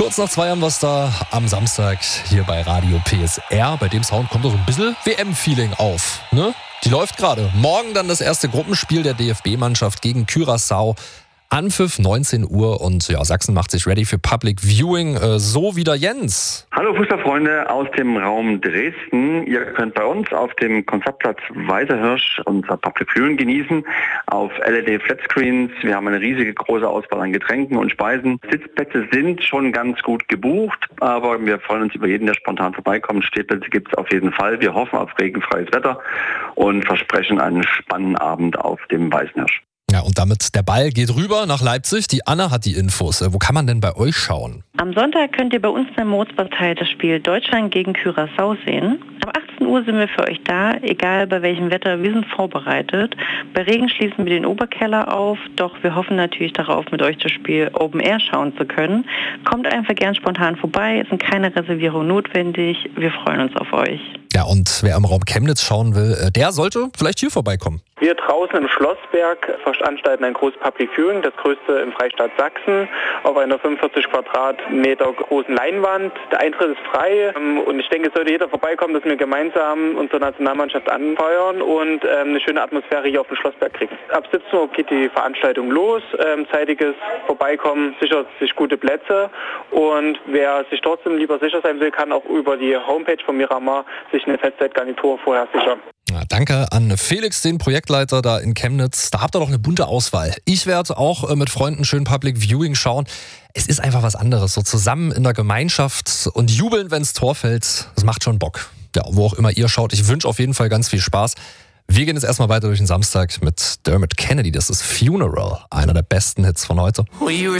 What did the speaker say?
Kurz nach 2 haben wir es da am Samstag hier bei Radio PSR. Bei dem Sound kommt doch so ein bisschen WM-Feeling auf, ne? Die läuft gerade. Morgen dann das erste Gruppenspiel der DFB-Mannschaft gegen Curaçao. Anpfiff 19 Uhr und ja, Sachsen macht sich ready für Public Viewing. So wieder Jens. Hallo Fußballfreunde aus dem Raum Dresden. Ihr könnt bei uns auf dem Konzertplatz Weißerhirsch unser Public Viewing genießen auf LED Flatscreens. Wir haben eine riesige große Auswahl an Getränken und Speisen. Sitzplätze sind schon ganz gut gebucht, aber wir freuen uns über jeden, der spontan vorbeikommt. Stehplätze gibt es auf jeden Fall. Wir hoffen auf regenfreies Wetter und versprechen einen spannenden Abend auf dem Weißenhirsch. Ja, und damit der Ball geht rüber nach Leipzig. Die Anna hat die Infos. Wo kann man denn bei euch schauen? Am Sonntag könnt ihr bei uns in der Mozartei das Spiel Deutschland gegen Curaçao sehen. Ab 18 Uhr sind wir für euch da, egal bei welchem Wetter. Wir sind vorbereitet. Bei Regen schließen wir den Oberkeller auf, doch wir hoffen natürlich darauf, mit euch das Spiel Open Air schauen zu können. Kommt einfach gern spontan vorbei, es sind keine Reservierungen notwendig. Wir freuen uns auf euch. Ja, und wer im Raum Chemnitz schauen will, der sollte vielleicht hier vorbeikommen. Wir draußen im Schlossberg veranstalten ein großes Public Viewing, das größte im Freistaat Sachsen, auf einer 45 Quadratmeter großen Leinwand. Der Eintritt ist frei und ich denke, es sollte jeder vorbeikommen, dass wir gemeinsam unsere Nationalmannschaft anfeuern und eine schöne Atmosphäre hier auf dem Schlossberg kriegen. Ab 17 Uhr geht die Veranstaltung los, zeitiges Vorbeikommen sichert sich gute Plätze und wer sich trotzdem lieber sicher sein will, kann auch über die Homepage von Miramar sich eine Festzeitgarnitur vorher sichern. Ja, danke an Felix, den Projektleiter da in Chemnitz. Da habt ihr doch eine bunte Auswahl. Ich werde auch mit Freunden schön Public Viewing schauen. Es ist einfach was anderes, so zusammen in der Gemeinschaft und jubeln, wenn's Tor fällt. Das macht schon Bock. Ja, wo auch immer ihr schaut. Ich wünsche auf jeden Fall ganz viel Spaß. Wir gehen jetzt erstmal weiter durch den Samstag mit Dermot Kennedy. Das ist Funeral, einer der besten Hits von heute.